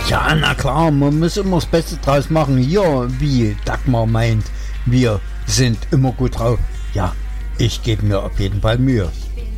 Ja, na klar, man muss immer das Beste draus machen. Hier, wie Dagmar meint, wir sind immer gut drauf. Ja, ich gebe mir auf jeden Fall Mühe.